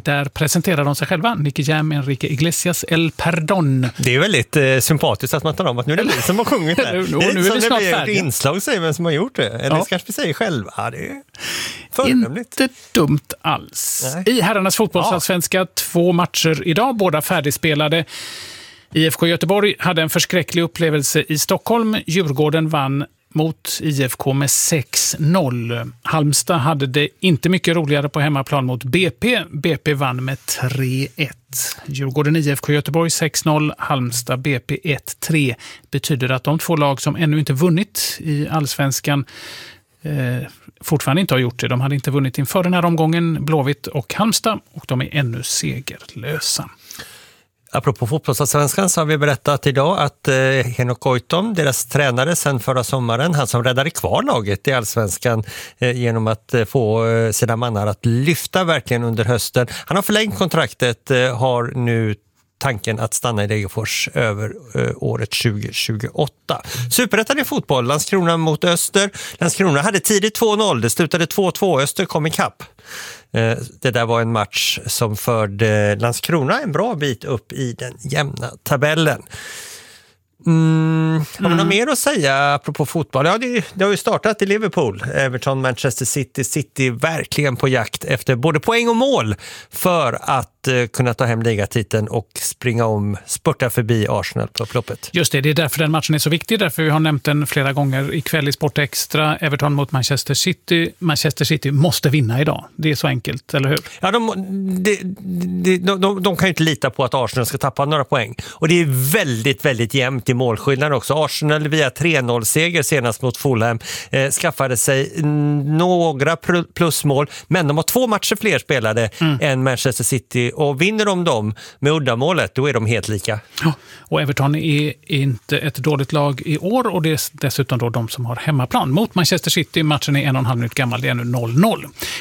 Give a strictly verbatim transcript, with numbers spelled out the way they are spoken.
Där presenterar de sig själva. Nicky Jam, Enrique Iglesias, El Perdón. Det är väldigt eh, sympatiskt att man tar om att nu är det vi som har sjungit det. nu, nu, det är nu är vi snart färdiga. färdiga. Inslag säger vem som har gjort det. Eller Ja. kanske vi säger själva. Ja, det är föredömligt. Inte dumt alls. Nej. I herrarnas fotbollsallsvenska två matcher idag, båda färdigspelade. I F K Göteborg hade en förskräcklig upplevelse i Stockholm. Djurgården vann mot I F K med sex noll. Halmstad hade det inte mycket roligare på hemmaplan mot B P. B P vann med tre ett. Djurgården I F K Göteborg sex noll, Halmstad B P ett tre. Betyder att de två lag som ännu inte vunnit i allsvenskan eh, fortfarande inte har gjort det. De hade inte vunnit inför den här omgången, Blåvitt och Halmstad, och de är ännu segerlösa. Apropå fotbollsallsvenskan så har vi berättat idag att eh, Henok Goitom, deras tränare sen förra sommaren, han som räddade kvar laget i allsvenskan eh, genom att eh, få eh, sina mannar att lyfta verkligen under hösten. Han har förlängt kontraktet, eh, har nu tanken att stanna i Degerfors över eh, året tjugo tjugoåtta. Superettan i fotboll, Landskrona mot Öster. Landskrona hade tidigt två noll, det slutade två två, Öster kom i kapp. Eh, det där var en match som förde Landskrona en bra bit upp i den jämna tabellen. Mm, har man något mer att säga apropå fotboll? Ja, det, det har ju startat i Liverpool. Everton, Manchester City, City verkligen på jakt efter både poäng och mål för att uh, kunna ta hem ligatiteln och springa om, spurta förbi Arsenal på upploppet. Just det, det är därför den matchen är så viktig. Därför vi har nämnt den flera gånger ikväll i Sport Extra. Everton mot Manchester City. Manchester City måste vinna idag. Det är så enkelt, eller hur? Ja, de, de, de, de, de, de kan ju inte lita på att Arsenal ska tappa några poäng. Och det är väldigt, väldigt jämnt i målskillnad också. Arsenal via tre noll-seger senast mot Fulham eh, skaffade sig några plusmål, men de har två matcher fler spelade mm. än Manchester City, och vinner de dem med uddamålet, då är de helt lika. Ja, och Everton är inte ett dåligt lag i år, och det är dessutom då de som har hemmaplan mot Manchester City. Matchen är en och en halv minut gammal, det är nu noll noll.